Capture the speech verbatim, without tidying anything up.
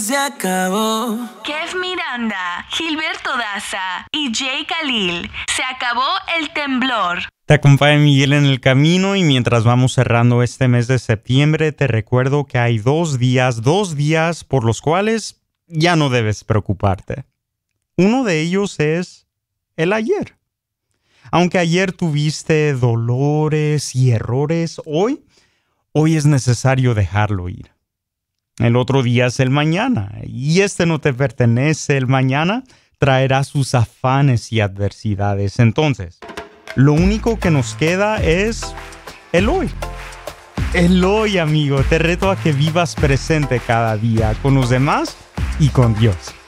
se acabó. Kev Miranda, Gilberto Daza y Jay Khalil. Se acabó el temblor. Te acompaña Miguel en el camino y mientras vamos cerrando este mes de septiembre, te recuerdo que hay dos días, dos días por los cuales ya no debes preocuparte. Uno de ellos es el ayer. Aunque ayer tuviste dolores y errores, hoy, hoy es necesario dejarlo ir. El otro día es el mañana y este no te pertenece. El mañana traerá sus afanes y adversidades. Entonces, lo único que nos queda es el hoy. El hoy, amigo. Te reto a que vivas presente cada día con los demás y con Dios.